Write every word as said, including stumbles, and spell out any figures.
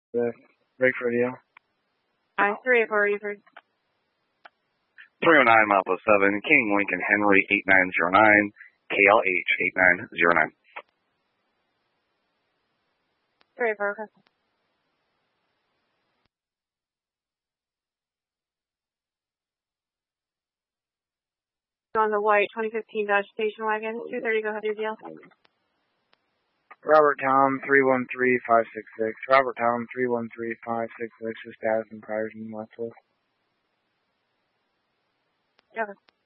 The break radio. Hi, three eight four, Reeford. three oh nine, Mapa seven, King Lincoln Henry eight nine zero nine, K L H eight nine zero nine. three eight four, okay. On the white twenty fifteen Dodge Station Wagon, two thirty, go ahead, your deal. Robert Tom, three one three five six six. Robert Tom, three one three five six six, for status and priors in Westwood. Okay.